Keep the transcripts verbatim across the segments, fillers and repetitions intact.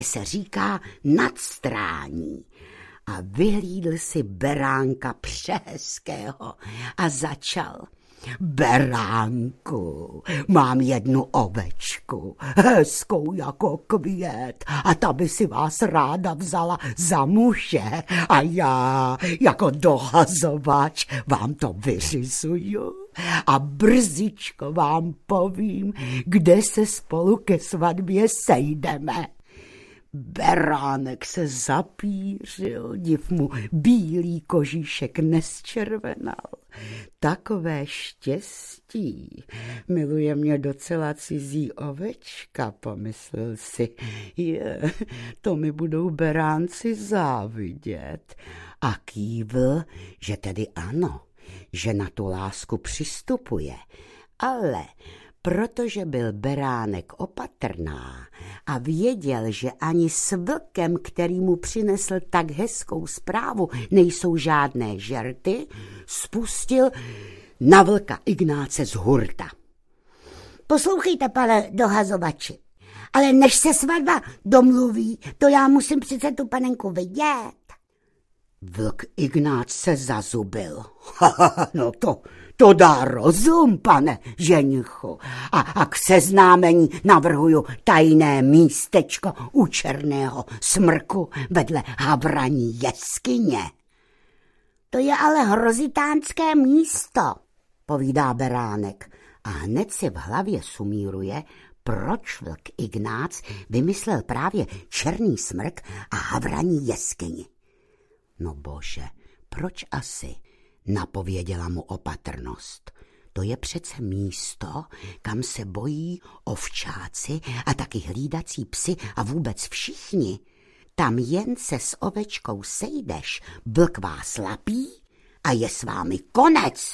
se říká nadstrání. A vyhlídl si beránka přehezkého a začal. Beránku, mám jednu ovečku, hezkou jako květ, a ta by si vás ráda vzala za muže a já jako dohazovač vám to vyřizuju a brzičko vám povím, kde se spolu ke svatbě sejdeme. Beránek se zapířil, div mu bílý kožíšek nesčervenal. Takové štěstí, miluje mě docela cizí ovečka, pomyslel si. Je, to mi budou beránci závidět. A kývl, že tedy ano, že na tu lásku přistupuje, ale protože byl beránek opatrná a věděl, že ani s vlkem, který mu přinesl tak hezkou zprávu, nejsou žádné žerty, spustil na vlka Ignáce z hurta. Poslouchejte, pane dohazovači, ale než se svatba domluví, to já musím přece tu panenku vidět. Vlk Ignác se zazubil. No to, to dá rozum, pane ženichu. A, a k seznámení navrhuju tajné místečko u černého smrku vedle havraní jeskyně. To je ale hrozitánské místo, povídá beránek. A hned si v hlavě sumíruje, proč vlk Ignác vymyslel právě černý smrk a havraní jeskyni. No bože, proč asi? Napověděla mu opatrnost. To je přece místo, kam se bojí ovčáci a taky hlídací psi a vůbec všichni. Tam jen se s ovečkou sejdeš, vlk vás lapí a je s vámi konec.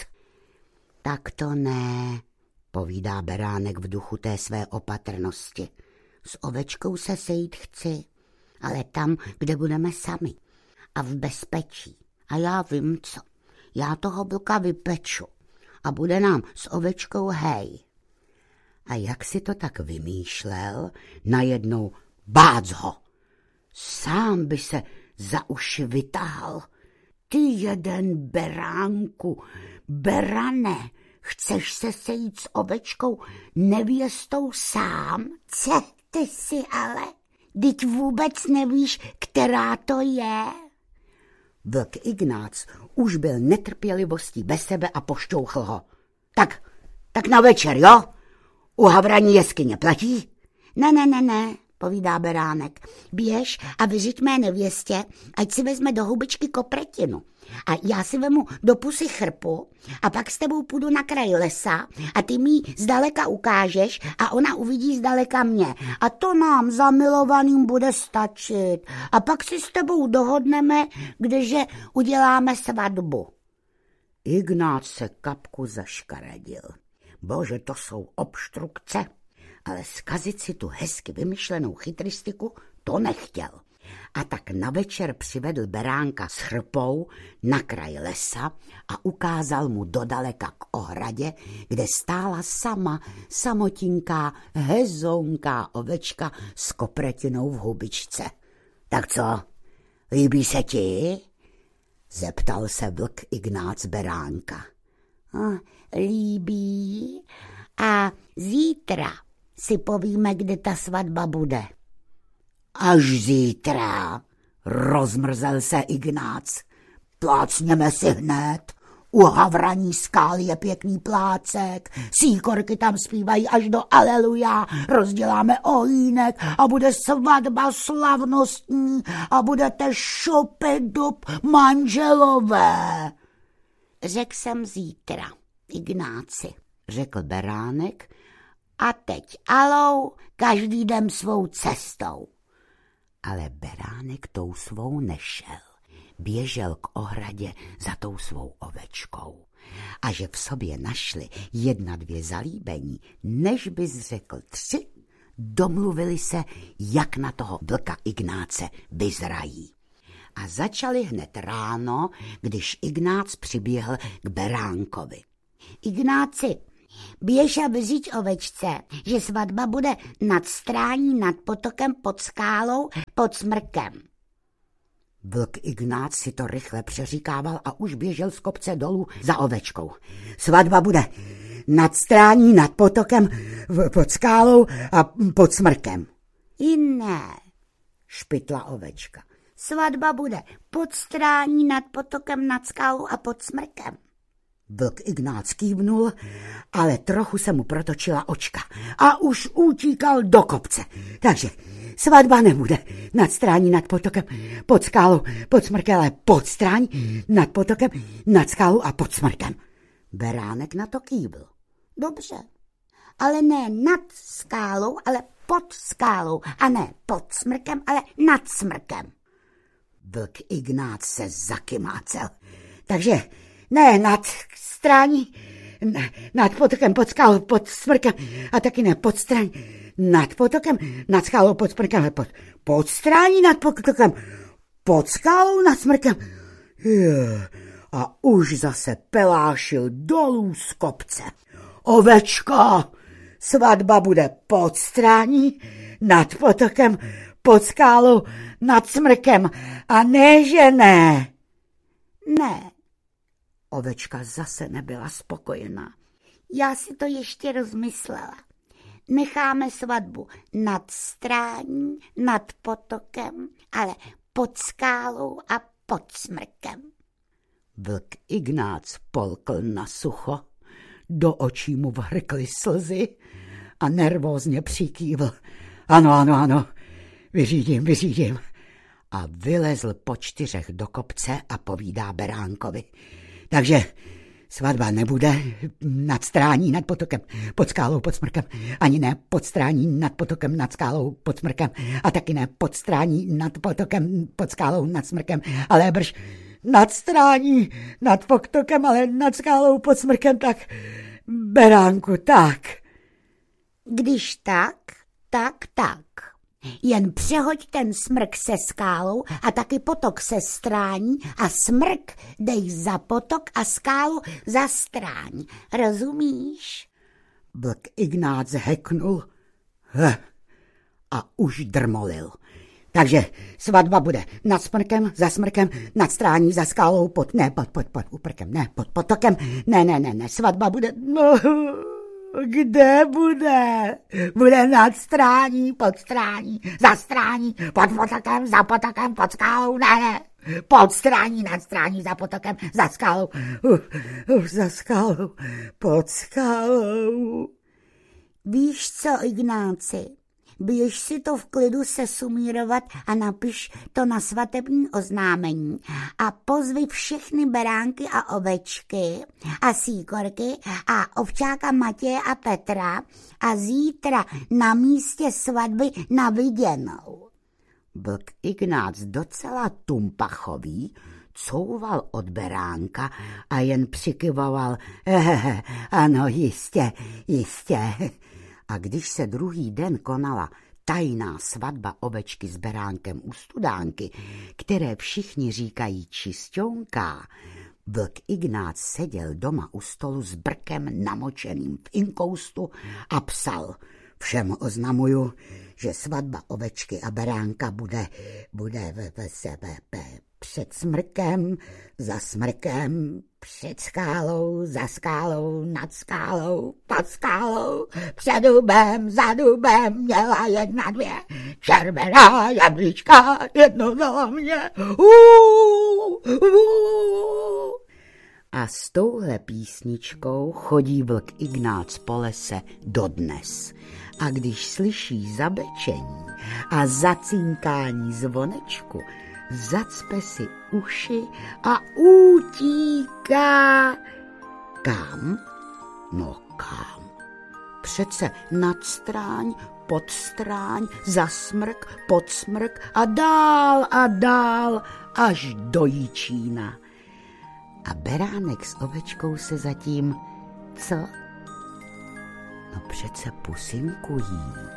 Tak to ne, povídá beránek v duchu té své opatrnosti. S ovečkou se sejít chci, ale tam, kde budeme sami. A v bezpečí. A já vím co. Já toho vlka vypeču. A bude nám s ovečkou hej. A jak si to tak vymýšlel, najednou bác ho. Sám by se za uši vytahal. Ty jeden beránku, berane, chceš se sejít s ovečkou nevěstou sám? Ce, ty si ale, vždyť vůbec nevíš, která to je. Vlk Ignác už byl netrpělivostí bez sebe a pošťouchl ho. Tak, tak na večer, jo? U havraní jeskyně platí? Ne, ne, ne, ne, povídá beránek. Běž a vyřiď mé nevěstě, ať si vezme do hubičky kopretinu. A já si vemu do pusy chrpu a pak s tebou půjdu na kraj lesa a ty mi zdaleka ukážeš a ona uvidí zdaleka mě. A to nám zamilovaným bude stačit. A pak si s tebou dohodneme, kdeže uděláme svatbu. Ignác se kapku zaškaredil. Bože, to jsou obstrukce. Ale zkazit si tu hezky vymyšlenou chytristiku to nechtěl. A tak na večer přivedl beránka s chrpou na kraj lesa a ukázal mu dodaleka k ohradě, kde stála sama samotinká, hezounká ovečka s kopretinou v hubičce. Tak co, líbí se ti? Zeptal se vlk Ignác beránka. A, líbí. A zítra si povíme, kde ta svatba bude. Až zítra, rozmrzel se Ignác. Plácněme si hned. U havraní skály je pěkný plácek, síkorky tam zpívají až do aleluja, rozděláme ohýnek a bude svatba slavnostní a budete šupidup manželové. Řekl jsem zítra, Ignáci, řekl beránek, a teď alou, každý jdem svou cestou. Ale beránek tou svou nešel. Běžel k ohradě za tou svou ovečkou. A že v sobě našli jedna dvě zalíbení, než bys řekl tři, domluvili se, jak na toho vlka Ignáce vyzrají. A začali hned ráno, když Ignác přiběhl k beránkovi. Ignáci, Běž a vyříď ovečce, že svatba bude nad strání nad potokem pod skálou pod smrkem. Vlk Ignác si to rychle přeříkával a už běžel z kopce dolů za ovečkou. Svatba bude nad strání nad potokem pod skálou a pod smrkem. I ne, špitla ovečka. Svatba bude pod strání nad potokem nad skálou a pod smrkem. Vlk Ignác kývnul, ale trochu se mu protočila očka a už utíkal do kopce. Takže svatba nebude nad strání nad potokem pod skálou pod smrkem, ale pod strání nad potokem nad skálou a pod smrkem. Beránek na to kývl. Dobře, ale ne nad skálou, ale pod skálou a ne pod smrkem, ale nad smrkem. Vlk Ignác se zakymácel. Takže ne nad strání nad potokem pod skálou pod smrkem a taky ne pod strání nad potokem nad skálou pod smrkem, ale pod, pod strání nad potokem pod skálou nad smrkem. A už zase pelášil dolů z kopce. Ovečko, svatba bude pod strání nad potokem pod skálou nad smrkem a ne, že ne. Ne. Ovečka zase nebyla spokojená. Já si to ještě rozmyslela. Necháme svatbu nad strání, nad potokem, ale pod skálou a pod smrkem. Vlk Ignác polkl na sucho, do očí mu vhrkly slzy a nervózně přikývl. Ano, ano, ano, vyřídím, vyřídím. A vylezl po čtyřech do kopce a povídá Beránkovi. Takže svatba nebude nad strání nad potokem pod skálou pod smrkem, ani ne pod strání nad potokem nad skálou pod smrkem a taky ne pod strání nad potokem pod skálou nad smrkem, ale brž nad strání nad potokem, ale nad skálou pod smrkem, tak Beránku, tak. Když tak, tak, tak. Jen přehoď ten smrk se skálou a taky potok se strání a smrk dej za potok a skálu za strání. Rozumíš? Vlk Ignác heknul Heh. a už drmolil. Takže svatba bude nad smrkem, za smrkem, nad strání, za skálou, pod, ne, pod, pod, pod, uprkem, ne, pod potokem, ne, ne, ne, ne, svatba bude, no, kde bude? Bude nad strání, pod strání, za strání, pod potokem, za potokem, pod skálou, ne, ne, pod strání, nad strání, za potokem, za skálou, uh, uh, za skálou, pod skálou. Víš co, Ignáci? Běž si to v klidu sesumírovat a napiš to na svatební oznámení a pozvi všechny beránky a ovečky a síkorky a ovčáka Matěje a Petra a zítra na místě svatby na viděnou. Vlk Ignác docela tumpachový couval od beránka a jen přikyvoval, hehehe, ano, jistě, jistě. A když se druhý den konala tajná svatba ovečky s beránkem u studánky, které všichni říkají čisťonka, vlk Ignác seděl doma u stolu s brkem namočeným v inkoustu a psal. Všem oznamuju, že svatba ovečky a beránka bude, bude ve, ve sebe před smrkem, za smrkem, před skálou, za skálou, nad skálou, pod skálou, před dubem, za dubem, měla jedna, dvě, červená jablíčka, jedno dala mě. Uh, uh. A s touhle písničkou chodí vlk Ignác po lese dodnes. A když slyší zabečení a zacínkání zvonečku, zacpe si uši a utíká. Kam? No kam? Přece nad stráň, pod stráň, za smrk, pod smrk a dál a dál až do Jičína. A beránek s ovečkou se zatím, co? No přece pusinkují.